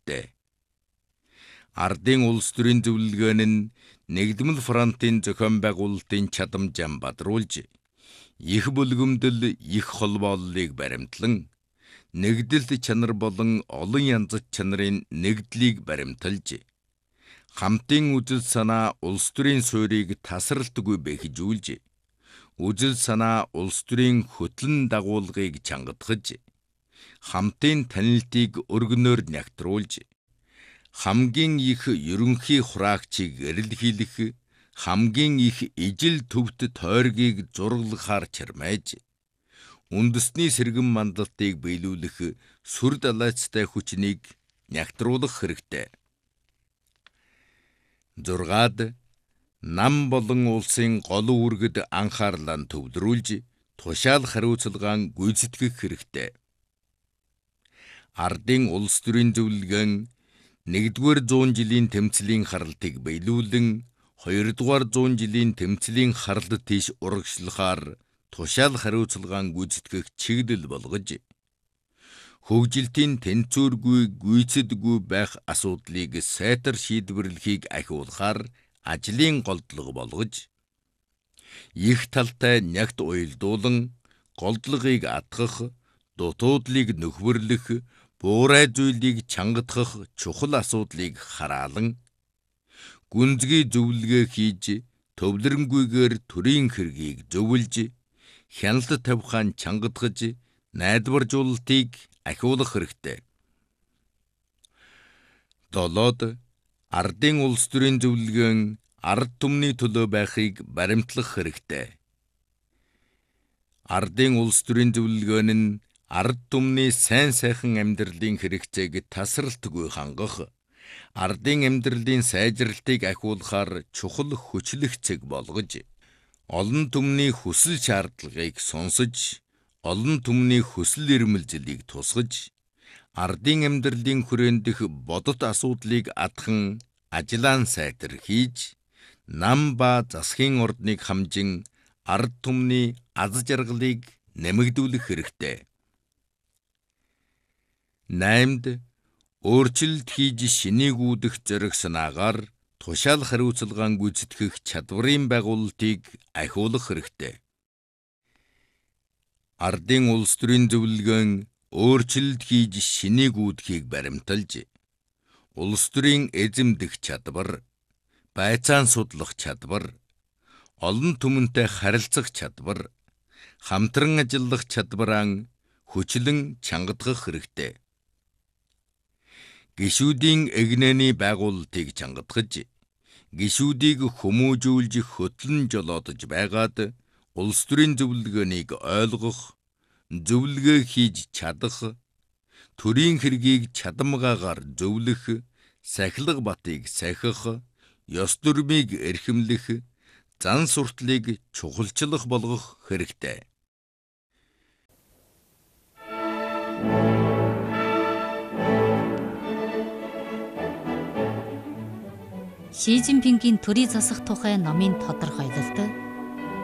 хэрэгтэй. Ардын улс төрийн зөвлөгөөн нь нэгдмэл фронтын зохион байгуулалтын чадамжаа бадруулж, их бүлгэмдэл их холбооллыг баримтлан, нэгдэлт чанар болон олон янзат чанарын нэгдлийг баримталж, хамтын үзэл санаа улс төрийн суурийг тасралтгүй бэхжүүлж, үзэл санаа улс төрийн хөтлөн дагуулгыг чангадгаж, хамтын танилтыг өргөнөөр нягтруулж, хамгийн их ерөнхий хураагчийг эрэлхийлэх, хамгийн их ижил төвт тойргийг зурглахаар чармайж, үндэсний сэргэн мандалтыг биелүүлэх сүр далайцтай хүчнийг нягтруулах хэрэгтэй. 6. Нам болон улсын гол үүргэд анхаарлаа төвлөрүүлж, тушаал хариуцлагаан гүйцэтгэх хэрэгтэй. Ардын улс төрийн зөвлөгөөн 1-р 100 жилийн тэмцлийн харалтыг биелүүлэн, 2-р 100 жилийн тэмцлийн харалт тийш урагшлахаар тушаал хариуцлагаан гүйцэтгэх чиглэл болгож, хөгжилтийн тэнцвэргүй гүйцэдгүй байх асуудлыг сайтар шийдвэрлэхийг ахиулахаар ажлын голдлого болгож, их талтай нягт уялдуулан, голдлогыг атгах, дутуудлыг нөхвөрлөх, буурай зүйлийг чангадгах чухал асуудлыг хараалан, гүнзгий зөвлөгөө хийж, төвлөрөнгүйгээр төрийн хэргийг зөвлөж, хяналт тавихаан чангадгаж, найдваржуулалтыг ахиулах хэрэгтэй. 7. Ардын улс төрийн зөвлөгөөн ард түмний төлөө байхыг баримтлах хэрэгтэй. Ардын улс төрийн зөвлөгөөн нь ард түмний сайн сайхан амьдралын хэрэгцээг тасралтгүй хангах, ардын амьдралын сайжралтыг ахиулахаар чухал хүчлэгцэг болгож, олон түмний хүсэл шаардлагыг сонсож, олон түмний хүсэл эрмэлзлийг тусгаж, ардын амьдралын хүрээн дэх бодит асуудлыг атхан ажлаан сайтар хийж, нам ба засгийн ордныг хамжин ард түмний аз жаргалыг нэмэгдүүлэх хэрэгтэй. 8. Өөрчлөлт хийж шинийг үүдэх зориг санаагаар тушаал хариуцлагаан гүйцэтгэх чадварын байгуулалтыг ахиулах хэрэгтэй. Ардын улс төрийн зөвлөгөөн өөрчлөлт хийж шинийг үүдхийг баримталж, улс төрийн эзэмдэх чадвар, байцаан судлах чадвар, олон түмэнтэй харилцах чадвар, хамтран ажиллах чадвараа хүчлэн чангадгах хэрэгтэй. Гишүүдийн эгнээний байгуулалтыг чангадгаж, гишүүдийг хүмүүжүүлж хөтлөн жолоодож байгаад улс төрийн зөвлөгөөнийг ойлгох, зөвлөгөө хийж чадах, төрийн хэргийг чадамгаагаар зөвлөх, сахилга батыг сахих, ёс дүрмийг эрхэмлэх, зан суртлыг чухалчлах болгох хэрэгтэй. Ши Жинпингийн төрийг засах тухай номын тодорхойлолт